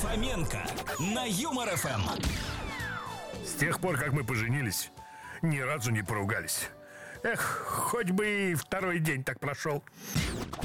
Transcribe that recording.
Фоменко на Юмор ФМ. С тех пор, как мы поженились, ни разу не поругались. Эх, хоть бы и второй день так прошел.